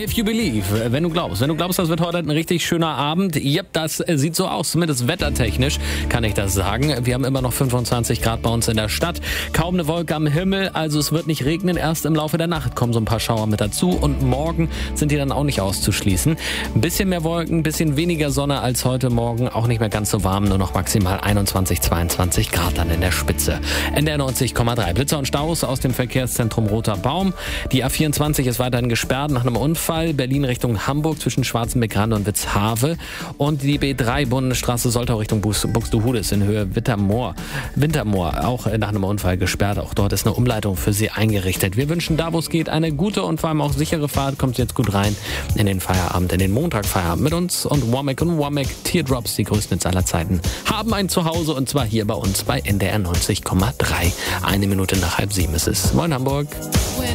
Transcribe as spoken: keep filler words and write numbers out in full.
If you believe, wenn du glaubst. Wenn du glaubst, das wird heute ein richtig schöner Abend. Yep, das sieht so aus. Zumindest wettertechnisch kann ich das sagen. Wir haben immer noch fünfundzwanzig Grad bei uns in der Stadt. Kaum eine Wolke am Himmel, also es wird nicht regnen. Erst im Laufe der Nacht kommen so ein paar Schauer mit dazu. Und morgen sind die dann auch nicht auszuschließen. Ein bisschen mehr Wolken, ein bisschen weniger Sonne als heute Morgen. Auch nicht mehr ganz so warm, nur noch maximal einundzwanzig, zweiundzwanzig Grad dann in der Spitze. N D R neunzig Komma drei. Blitzer und Staus aus dem Verkehrszentrum Roter Baum. Die A vierundzwanzig ist weiterhin gesperrt nach einem Unfall. Berlin Richtung Hamburg zwischen Schwarzenbeck-Rande und Witzhave. Und die B drei Bundesstraße Soltau Richtung Buxtehude ist in Höhe Wintermoor. Wintermoor auch nach einem Unfall gesperrt. Auch dort ist eine Umleitung für Sie eingerichtet. Wir wünschen da, wo es geht, eine gute und vor allem auch sichere Fahrt. Kommt jetzt gut rein in den Feierabend, in den Montagfeierabend mit uns und Womack und Womack Teardrops, die größten Hits aller Zeiten, haben ein Zuhause und zwar hier bei uns bei N D R neunzig Komma drei. Eine Minute nach halb sieben ist es. Moin Hamburg.